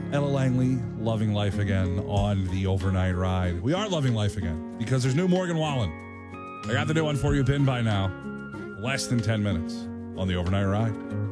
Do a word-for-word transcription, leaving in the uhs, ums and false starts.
Ella Langley, loving life again on the overnight ride. We are loving life again because there's new Morgan Wallen. I got the new one for you pinned by now. Less than ten minutes on the overnight ride.